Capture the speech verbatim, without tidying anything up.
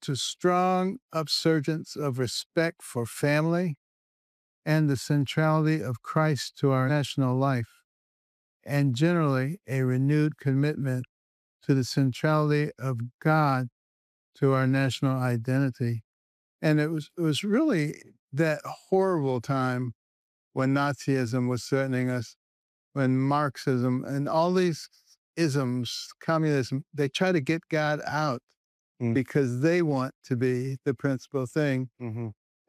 to strong upsurgence of respect for family and the centrality of Christ to our national life, and generally a renewed commitment to the centrality of God to our national identity. And it was it was really that horrible time when Nazism was threatening us, when Marxism and all these isms, communism, they try to get God out Mm. because they want to be the principal thing. Mhm.